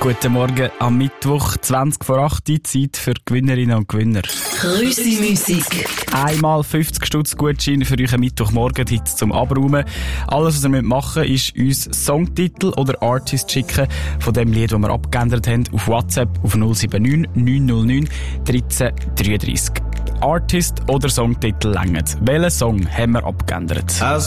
Guten Morgen am Mittwoch, 20 vor 8 Uhr, Zeit für Gewinnerinnen und Gewinner. Krüsi-Musik. Einmal 50 Stutz Gutschein für euch Mittwochmorgen heute zum Abräumen. Alles, was ihr machen müsst, ist uns Songtitel oder Artist schicken von dem Lied, das wir abgeändert haben, auf WhatsApp auf 079 909 1333. Artist oder Songtitel längen. Welchen Song haben wir abgeändert?